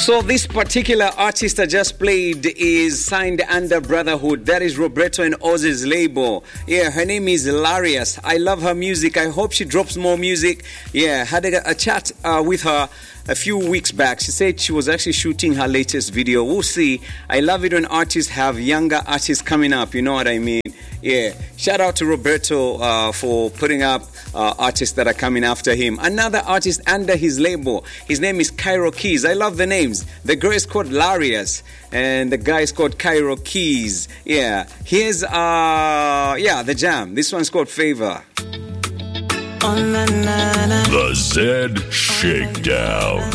So this particular artist I just played is signed under Brotherhood. That is Roberto and Oz's label. Yeah, her name is Hilarious. I love her music. I hope she drops more music. Yeah, had a chat with her a few weeks back. She said she was actually shooting her latest video. We'll see. I love it when artists have younger artists coming up. You know what I mean? Yeah. Shout out to Roberto for putting up artists that are coming after him. Another artist under his label. His name is Cairo Keys. I love the names. The girl is called Larius and the guy is called Cairo Keys. Yeah. Here's the jam. This one's called Favor. The Zed Shakedown.